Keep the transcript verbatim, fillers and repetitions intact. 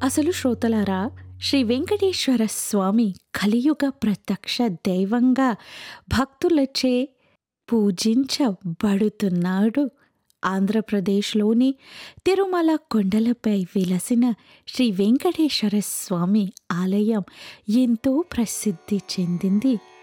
అసలు శ్రోతలారా, శ్రీ వెంకటేశ్వర స్వామి కలియుగ ప్రత్యక్ష దైవంగా భక్తులచే పూజించబడుతున్నాడు. ఆంధ్రప్రదేశ్‌లోని తిరుమల కొండలపై వెలసిన శ్రీ వెంకటేశ్వర స్వామి ఆలయం ఎంతో ప్రసిద్ధి చెందింది.